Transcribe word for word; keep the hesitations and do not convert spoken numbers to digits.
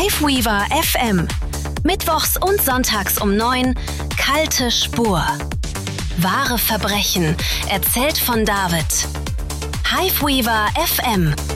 Hiveweaver F M. Mittwochs und sonntags um neun. Kalte Spur. Wahre Verbrechen. Erzählt von David. Hiveweaver F M.